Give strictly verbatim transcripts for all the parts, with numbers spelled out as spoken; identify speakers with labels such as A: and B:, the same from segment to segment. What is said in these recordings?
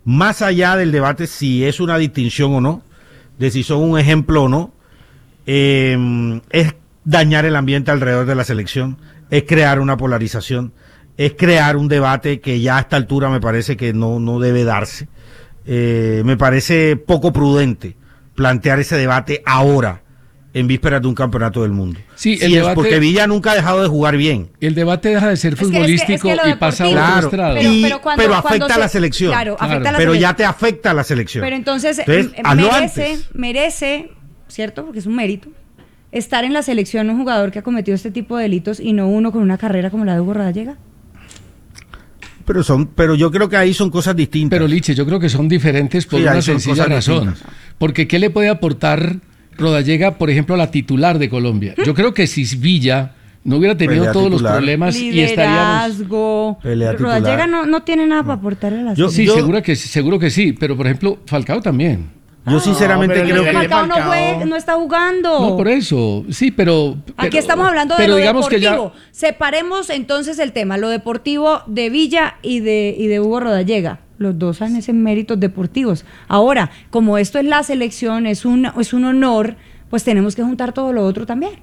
A: más allá del debate si es una distinción o no, de si son un ejemplo o no, eh, es dañar el ambiente alrededor de la selección, es crear una polarización, es crear un debate que ya a esta altura me parece que no, no debe darse. Eh, me parece poco prudente plantear ese debate ahora, en vísperas de un campeonato del mundo.
B: Sí,
A: sí
B: el
A: es
B: debate,
A: porque Villa nunca ha dejado de jugar bien.
B: El debate deja de ser
C: Es que- es que-
B: futbolístico
C: es que lo
B: y pasa a otro
A: Claro,
B: estrado.
C: Pero-
A: y-
C: pero cuando-
A: pero
C: cuando
A: afecta
C: se-
A: a la selección.
C: Claro,
B: Claro.
C: afecta a la
A: Pero
C: selección.
A: ya te afecta a la selección.
C: Pero entonces,
A: Entonces,
C: eh,
A: hazlo
C: merece,
A: antes.
C: merece, ¿cierto? Porque es un mérito, estar en la selección un jugador que ha cometido este tipo de delitos y no uno con una carrera como la de Hugo Rodallega.
A: Pero son, pero yo creo que ahí son cosas distintas.
B: Pero Liche, yo creo que son diferentes por
A: Sí,
B: una
A: ahí son
B: sencilla
A: cosas
B: razón.
A: distintas.
B: Porque ¿qué le puede aportar Rodallega, por ejemplo, a la titular de Colombia? Yo creo que si Villa no hubiera tenido
A: Pelea
B: todos
A: titular.
B: los problemas y estaríamos...
C: Liderazgo.
A: Pelea titular.
C: Rodallega no, no tiene nada para aportarle a la
A: Yo-
B: Sí,
C: selección.
B: seguro que, seguro que sí, pero por ejemplo, Falcao también.
A: Yo sinceramente
D: pero
A: creo
D: le-
A: que...
D: le-
C: Falcao no,
D: Falcao.
C: juega, no está jugando.
B: No, por eso, sí, pero...
C: Aquí
B: pero-
C: estamos hablando de
B: pero
C: lo
B: digamos que ya-
C: deportivo. Separemos entonces el tema, lo deportivo de Villa y de, y de Hugo Rodallega. Los dos han ese méritos deportivos. Ahora, como esto es la selección, es un, es un honor, pues tenemos que juntar todo lo otro también.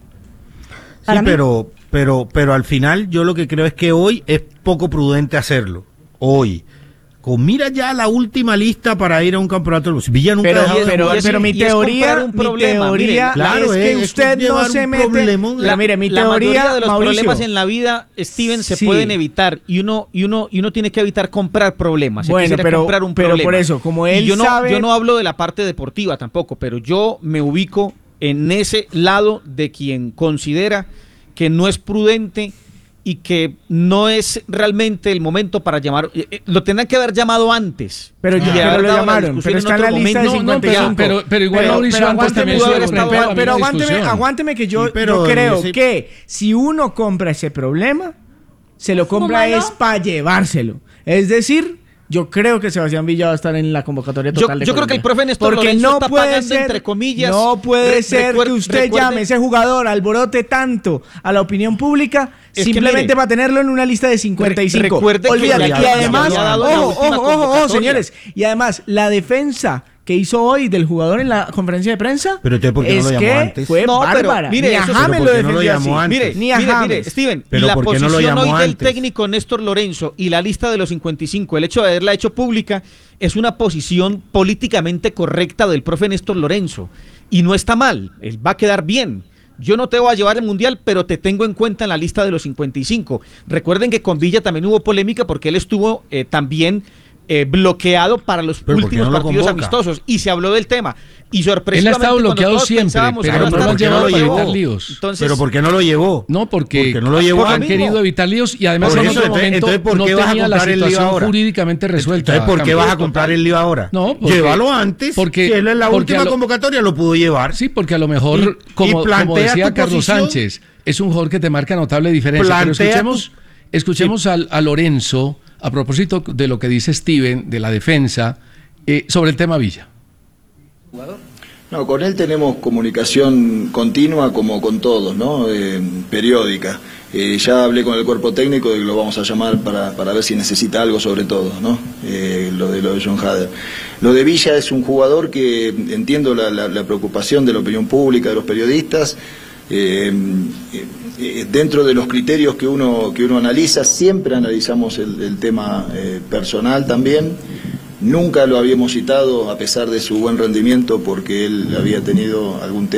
A: Sí,
C: Para mí.
A: pero, pero, pero al final yo lo que creo es que hoy es poco prudente hacerlo. Hoy. Con mira ya la última lista para ir a un campeonato del mundo. Villa nunca
D: Pero,
A: ha dejado de
D: pero,
A: jugar.
D: pero mi
E: y es
D: teoría,
E: comprar un
D: mi
E: problema,
D: teoría
E: miren,
A: claro,
D: es que
A: es- es
D: usted no
A: llevar
D: se
A: un
D: mete.
A: problemón.
D: La, mire, mi
E: la
D: teoría,
E: mayoría de los
D: Mauricio,
E: problemas en la vida, Steven, se
D: Sí.
E: pueden evitar y uno y uno y uno tiene que evitar comprar problemas. Se
D: Bueno,
E: quisiera
D: pero-
E: comprar un
D: pero
E: problema.
D: por eso, como
E: Y
D: él
E: yo no,
D: sabe-
E: yo no hablo de la parte deportiva tampoco, pero yo me ubico en ese lado de quien considera que no es prudente y que no es realmente el momento para llamar, eh, eh, lo tendrán que haber llamado antes.
D: Pero
E: Y
D: ya-
E: haber
D: pero lo
E: dado la
D: llamaron,
E: discusión
D: pero está en
E: otro
D: la lista de
E: momento.
B: No, no, pero,
D: cincuenta y cinco.
B: pero, pero igual
D: Pero-
B: Mauricio
D: pero
B: antes
D: aguánteme,
B: también
E: pudo
B: se
E: haber
B: enfrentó
E: estado-
B: a la
D: Pero, pero
B: misma
D: aguánteme,
B: discusión.
D: aguánteme que yo,
A: Sí, pero
D: yo creo
A: ese-
D: que si uno compra ese problema, se lo compra
C: ¿Cómo no?
D: es para llevárselo. Es decir, yo creo que Sebastián Villa va a estar en la convocatoria
E: Yo,
D: total de
E: yo creo que el
D: Colombia.
E: profe Néstor
D: Porque
E: Lorenzo
D: no
E: está
D: puede
E: pagando,
D: ser,
E: entre comillas.
D: no puede
E: re-
D: ser
E: recuer-
D: que usted
E: recuerde-
D: llame a ese jugador, alborote tanto a la opinión pública
E: Es que
D: simplemente
E: mire,
D: para tenerlo en una lista de cincuenta y cinco.
E: Re- recuerde que
D: Olvídate.
E: ya-
D: Y
E: ya
D: además,
E: había dado la
D: ojo,
E: última
D: ojo, ojo, ojo,
E: convocatoria.
D: señores. Y además, la defensa que hizo hoy del jugador en la conferencia de prensa
A: Pero entonces, ¿por qué no
D: es
A: lo llamó
D: que
A: antes?
D: fue
E: No, pero
D: bárbara.
E: mire,
D: Ni a
E: eso-
D: James
A: pero
D: lo
A: ¿por qué no lo
D: defendió
A: llamó
D: así.
A: antes?
E: Mire,
D: Ni a
E: mire,
D: James.
E: mire, Steven,
A: Pero
E: y la
A: ¿por qué no lo
E: posición
A: llamó
E: hoy del
A: antes?
E: técnico Néstor Lorenzo y la lista de los cincuenta y cinco, el hecho de haberla hecho pública, es una posición políticamente correcta del profe Néstor Lorenzo. Y no está mal, él va a quedar bien. Yo no te voy a llevar al Mundial, pero te tengo en cuenta en la lista de los cincuenta y cinco. Recuerden que con Villa también hubo polémica porque él estuvo eh, también eh, bloqueado para los
A: Pero ¿por qué
E: últimos
A: no lo
E: partidos
A: convoca?
E: amistosos y se habló del tema. Y
B: Él ha
E: sorpresivamente
B: estado
E: cuando
B: bloqueado
E: todos
B: siempre,
E: pensábamos que
B: pero
E: iba a
B: no
E: estar
B: lo han
A: ¿por qué
B: llevado
A: no
B: a
A: lo
B: evitar
A: llevó?
B: líos.
E: Entonces,
A: Pero ¿por qué no lo llevó?
B: No, porque,
A: Porque no lo llevó
B: han
A: antes.
B: querido evitar líos y además
A: Por
B: en
A: eso,
B: otro
A: entonces-
B: momento
A: entonces, ¿por
B: no
A: qué vas a
B: tenía la
A: comprar el lío
B: situación
A: ahora?
B: jurídicamente resuelta.
A: Entonces, ¿por qué vas a
B: Camilo.
A: comprar el lío ahora?
B: No, porque-
A: Llévalo antes.
B: porque-
A: si él en la
B: porque
A: última
B: a lo-
A: convocatoria lo pudo llevar.
B: Sí, porque a lo mejor,
A: Y- y
B: como, como
A: plantea
B: decía
A: tu
B: Carlos
A: posición.
B: Sánchez, es un jugador que te marca notable diferencia. Pero
A: Plantea
B: escuchemos,
A: tu-
B: escuchemos al, a Lorenzo, a propósito de lo que dice Steven, de la defensa, eh, sobre el tema Villa.
F: No, con él tenemos comunicación continua como con todos, ¿no? Eh, periódica. Eh, ya hablé con el cuerpo técnico de que lo vamos a llamar para, para ver si necesita algo sobre todo, ¿no? Eh, lo de lo de John Hader. Lo de Villa es un jugador que entiendo la, la, la preocupación de la opinión pública, de los periodistas. Eh, eh, dentro de los criterios que uno, que uno analiza, siempre analizamos el, el tema eh, personal también. Nunca lo habíamos citado a pesar de su buen rendimiento porque él había tenido algún tema